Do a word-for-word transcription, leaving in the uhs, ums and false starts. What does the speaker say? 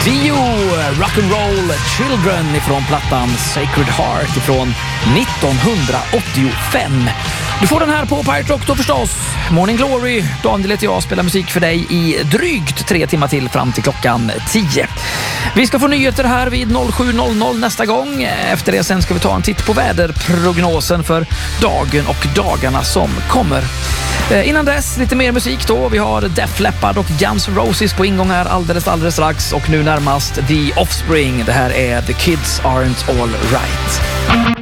Dio, Rock'n'Roll Children ifrån plattan Sacred Heart ifrån nittonhundraåttiofem. Du får den här på Pirate Rock då förstås. Morning Glory, Daniel heter jag, spelar musik för dig i drygt tre timmar till fram till klockan tio. Vi ska få nyheter här vid sju noll noll nästa gång. Efter det sen ska vi ta en titt på väderprognosen för dagen och dagarna som kommer. Innan dess lite mer musik då. Vi har Def Leppard och Guns N' Roses på ingång här alldeles alldeles strax, och nu närmast The Offspring. Det här är The Kids Aren't All Right.